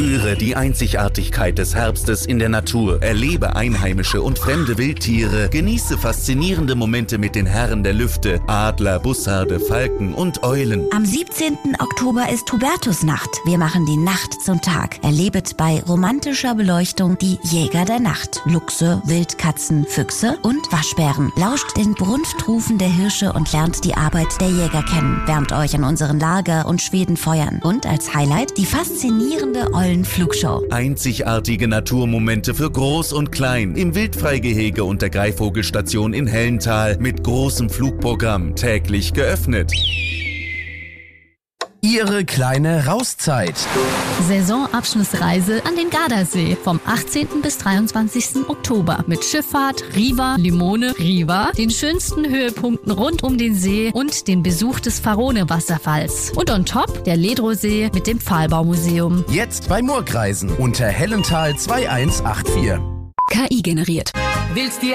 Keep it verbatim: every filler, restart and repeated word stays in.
Spüre die Einzigartigkeit des Herbstes in der Natur, erlebe einheimische und fremde Wildtiere, genieße faszinierende Momente mit den Herren der Lüfte, Adler, Bussarde, Falken und Eulen. Am siebzehnten Oktober ist Hubertusnacht. Wir machen die Nacht zum Tag. Erlebet bei romantischer Beleuchtung die Jäger der Nacht. Luchse, Wildkatzen, Füchse und Waschbären. Lauscht den Brunftrufen der Hirsche und lernt die Arbeit der Jäger kennen. Wärmt euch an unseren Lager- und Schwedenfeuern. Und als Highlight die faszinierende Eulenflugshow. Einzigartige Naturmomente für Groß und Klein im Wildfreigehege und der Greifvogelstation in Hellental mit großem Flugprogramm täglich geöffnet. Ihre kleine Rauszeit. Saisonabschlussreise an den Gardasee vom achtzehnten bis dreiundzwanzigsten Oktober mit Schifffahrt, Riva, Limone, Riva, den schönsten Höhepunkten rund um den See und den Besuch des Farone-Wasserfalls. Und on top der Ledrosee mit dem Pfahlbaumuseum. Jetzt bei Murkreisen unter Hellental zwei eins acht vier. K I generiert. Willst dir